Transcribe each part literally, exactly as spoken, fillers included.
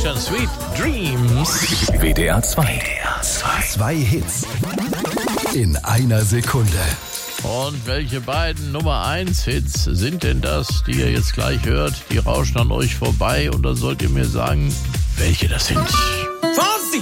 Temptation, Sweet Dreams. W D R zwei. Zwei Hits in einer Sekunde. Und welche beiden Nummer eins Hits sind denn das, die ihr jetzt gleich hört? Die rauschen an euch vorbei und dann sollt ihr mir sagen, welche das sind. Fonsi!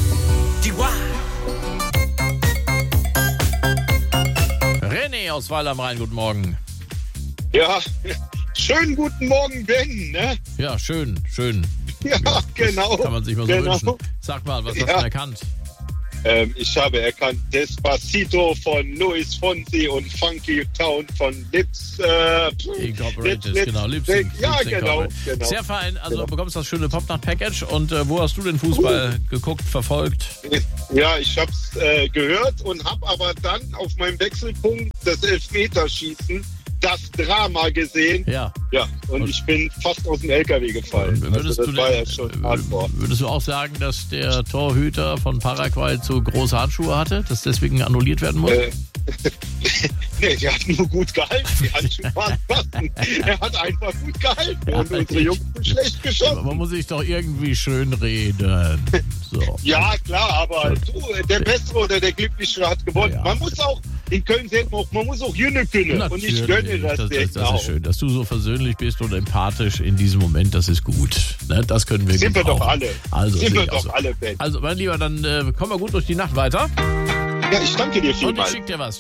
René aus Weil am Rhein, guten Morgen. Ja, schönen guten Morgen, Ben, ne? Ja, schön, schön. Ja, genau. Kann man sich mal so genau. wünschen. Sag mal, was hast du Ja. erkannt? Ähm, ich habe erkannt Despacito von Luis Fonsi und Funky Town von Lips. Äh, Incorporated, Lips, Lips, genau. Lips, Ja, Lips genau, Incorporated. genau. Sehr fein, also Genau. du bekommst das schöne Popnacht-Package. Und äh, wo hast du den Fußball geguckt, verfolgt? Ja, ich habe es äh, gehört und habe aber dann auf meinem Wechselpunkt das Elfmeterschießen, das Drama gesehen. Ja. Ja, und, Und- ich bin fast aus dem L K W gefallen. Würdest, Also du das war denn, ja schon hardcore. würdest du auch sagen, dass der Torhüter von Paraguay zu große Handschuhe hatte, dass deswegen annulliert werden muss? Äh, nee, der hat nur gut gehalten. Die Handschuhe waren passen. Er hat einfach gut gehalten. Und unsere Jungs sind schlecht geschossen. Man muss sich doch irgendwie schön reden. So. Ja, klar, aber du, der Bessere oder der Glücklichere hat gewonnen. Ja. Man muss auch, in Köln sehen wir auch, man muss auch Jüne können. Und ich gönne das, das, dir das, das auch. ist schön, dass du so versöhnlich bist und empathisch in diesem Moment, das ist gut. Ne? Das können wir Sind wir gebrauchen. doch alle. Also, Sind sehe wir ich auch doch so. alle, Ben. Also, mein Lieber, dann äh, kommen wir gut durch die Nacht weiter. Ja, ich danke dir Und ich vielmals. schicke dir was.